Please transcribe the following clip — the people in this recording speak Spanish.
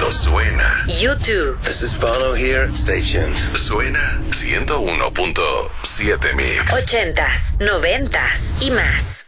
Suena. YouTube. This is Bono here. Stay tuned. Suena 101.7 Mix. 80s, 90s y más.